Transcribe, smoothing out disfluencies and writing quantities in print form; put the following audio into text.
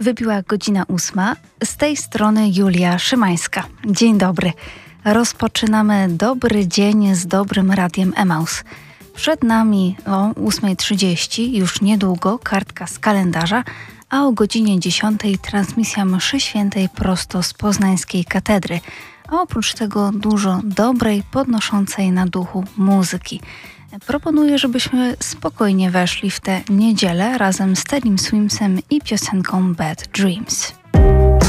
Wybiła godzina 8. Z tej strony Julia Szymańska. Dzień dobry. Rozpoczynamy dobry dzień z dobrym radiem Emaus. Przed nami o 8:30 już niedługo kartka z kalendarza, a o godzinie 10 transmisja mszy świętej prosto z poznańskiej katedry. A oprócz tego dużo dobrej, podnoszącej na duchu muzyki. Proponuję, żebyśmy spokojnie weszli w tę niedzielę razem z Teddym Swimsem i piosenką Bad Dreams.